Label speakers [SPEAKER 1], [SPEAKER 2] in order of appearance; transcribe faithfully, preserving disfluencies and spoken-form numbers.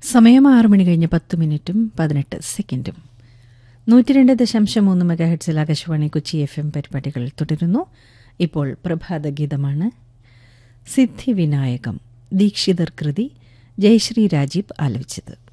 [SPEAKER 1] സമയം ആറ് മണി കഴിഞ്ഞ് പത്ത് മിനിറ്റും പതിനെട്ട് സെക്കൻഡും. നൂറ്റി രണ്ട് ദശാംശം മൂന്ന് mega ഹെഡ്സിൽ Akashvani Kochi F M പരിപാടികൾ തുടരുന്നു. ഇപ്പോൾ പ്രഭാതഗീതമാണ്. സിദ്ധിവിനായകം ദീക്ഷിതർ കൃതി, ജയശ്രീ രാജീവ് ആലപിച്ചത്.